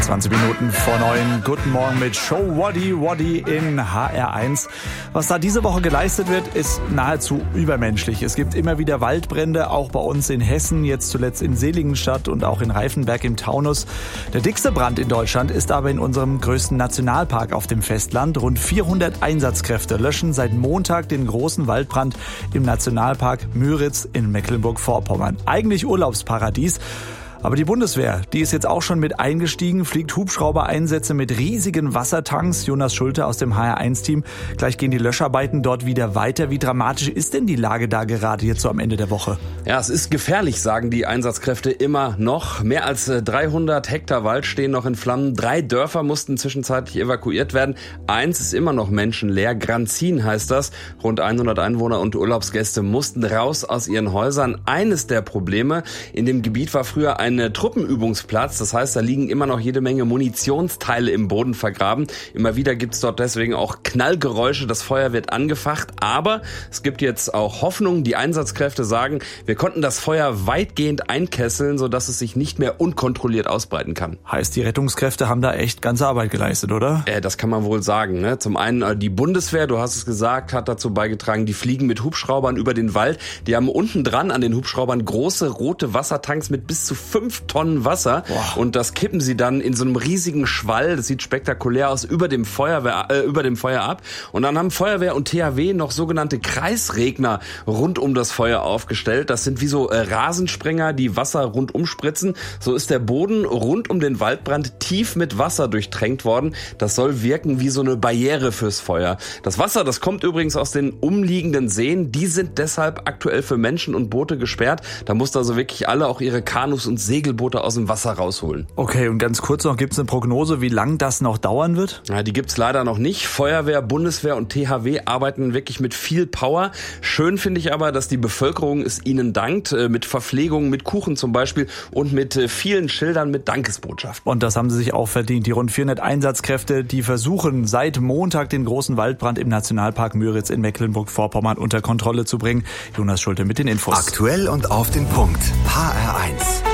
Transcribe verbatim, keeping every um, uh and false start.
zwanzig Minuten vor neun. Guten Morgen mit Show Wadi Wadi in H R eins. Was da diese Woche geleistet wird, ist nahezu übermenschlich. Es gibt immer wieder Waldbrände, auch bei uns in Hessen, jetzt zuletzt in Seligenstadt und auch in Reifenberg im Taunus. Der dickste Brand in Deutschland ist aber in unserem größten Nationalpark auf dem Festland. Rund vierhundert Einsatzkräfte löschen seit Montag den großen Waldbrand im Nationalpark Müritz in Mecklenburg-Vorpommern. Eigentlich Urlaubsparadies. Aber die Bundeswehr, die ist jetzt auch schon mit eingestiegen, fliegt Hubschrauber-Einsätze mit riesigen Wassertanks. Jonas Schulte aus dem H R eins Team. Gleich gehen die Löscharbeiten dort wieder weiter. Wie dramatisch ist denn die Lage da gerade jetzt so am Ende der Woche? Ja, es ist gefährlich, sagen die Einsatzkräfte immer noch. Mehr als dreihundert Hektar Wald stehen noch in Flammen. Drei Dörfer mussten zwischenzeitlich evakuiert werden. Eins ist immer noch menschenleer. Granzin heißt das. Rund hundert Einwohner und Urlaubsgäste mussten raus aus ihren Häusern. Eines der Probleme: In dem Gebiet war früher ein Ein Truppenübungsplatz, das heißt, da liegen immer noch jede Menge Munitionsteile im Boden vergraben. Immer wieder gibt es dort deswegen auch Knallgeräusche, das Feuer wird angefacht, aber es gibt jetzt auch Hoffnung. Die Einsatzkräfte sagen, wir konnten das Feuer weitgehend einkesseln, sodass es sich nicht mehr unkontrolliert ausbreiten kann. Heißt, die Rettungskräfte haben da echt ganze Arbeit geleistet, oder? Äh, das kann man wohl sagen. Ne? Zum einen äh, die Bundeswehr, du hast es gesagt, hat dazu beigetragen, die fliegen mit Hubschraubern über den Wald. Die haben unten dran an den Hubschraubern große rote Wassertanks mit bis zu fünf Tonnen Wasser. Boah. Und das kippen sie dann in so einem riesigen Schwall, das sieht spektakulär aus, über dem Feuerwehr, äh, über dem Feuer ab. Und dann haben Feuerwehr und T H W noch sogenannte Kreisregner rund um das Feuer aufgestellt. Das sind wie so äh, Rasensprenger, die Wasser rundum spritzen. So ist der Boden rund um den Waldbrand tief mit Wasser durchtränkt worden. Das soll wirken wie so eine Barriere fürs Feuer. Das Wasser, das kommt übrigens aus den umliegenden Seen. Die sind deshalb aktuell für Menschen und Boote gesperrt. Da mussten also wirklich alle auch ihre Kanus und Segelboote aus dem Wasser rausholen. Okay, und ganz kurz noch, gibt es eine Prognose, wie lang das noch dauern wird? Ja, die gibt's leider noch nicht. Feuerwehr, Bundeswehr und T H W arbeiten wirklich mit viel Power. Schön finde ich aber, dass die Bevölkerung es ihnen dankt, mit Verpflegung, mit Kuchen zum Beispiel und mit vielen Schildern mit Dankesbotschaften. Und das haben sie sich auch verdient. Die rund vierhundert Einsatzkräfte, die versuchen seit Montag den großen Waldbrand im Nationalpark Müritz in Mecklenburg-Vorpommern unter Kontrolle zu bringen. Jonas Schulte mit den Infos. Aktuell und auf den Punkt. H R eins.